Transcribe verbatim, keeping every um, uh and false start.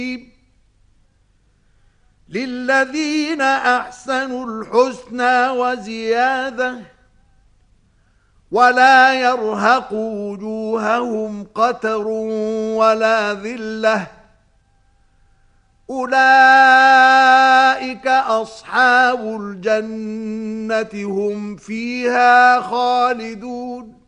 للذين أحسنوا الحسنى وزيادة ولا يرهق وجوههم قتر ولا ذلة أولئك أصحاب الجنة هم فيها خالدون.